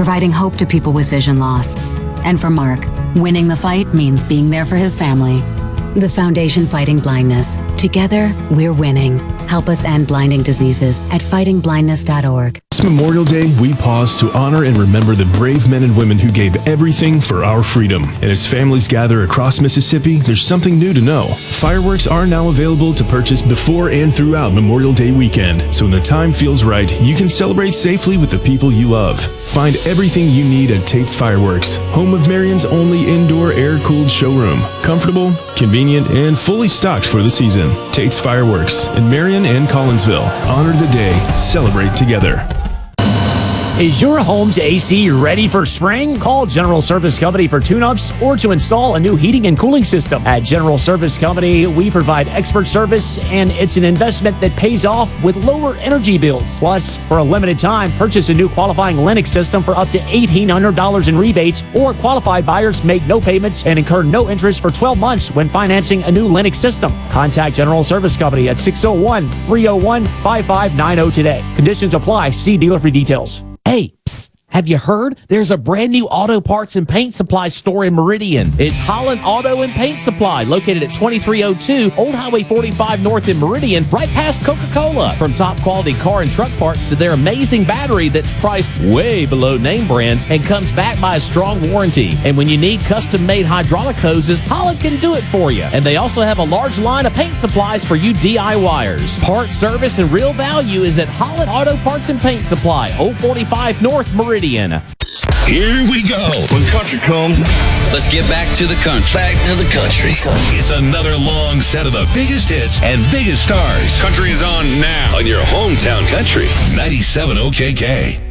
providing hope to people with vision loss. And for Mark, winning the fight means being there for his family. The Foundation Fighting Blindness. Together, we're winning. Help us end blinding diseases at fightingblindness.org. This Memorial Day, we pause to honor and remember the brave men and women who gave everything for our freedom. And as families gather across Mississippi, there's something new to know. Fireworks are now available to purchase before and throughout Memorial Day weekend. So when the time feels right, you can celebrate safely with the people you love. Find everything you need at Tate's Fireworks, home of Marion's only indoor air-cooled showroom. Comfortable, convenient, and fully stocked for the season. Tate's Fireworks in Marion and Collinsville. Honor the day. Celebrate together. Is your home's AC ready for spring? Call General Service Company for tune-ups or to install a new heating and cooling system. At General Service Company, we provide expert service, and it's an investment that pays off with lower energy bills. Plus, for a limited time, purchase a new qualifying Lennox system for up to $1,800 in rebates, or qualified buyers make no payments and incur no interest for 12 months when financing a new Lennox system. Contact General Service Company at 601-301-5590 today. Conditions apply. See dealer for details. Hey, psst, have you heard? There's a brand new auto parts and paint supply store in Meridian. It's Holland Auto and Paint Supply, located at 2302 Old Highway 45 North in Meridian, right past Coca-Cola. From top quality car and truck parts to their amazing battery that's priced way below name brands and comes backed by a strong warranty. And when you need custom-made hydraulic hoses, Holland can do it for you. And they also have a large line of paint supplies for you DIYers. Part service and real value is at Holland Auto Parts and Paint Supply, Old 45 North, Meridian. Here we go. When country comes, let's get back to the country. Back to the country. It's another long set of the biggest hits and biggest stars. Country's on now on your hometown country. 97 OKK.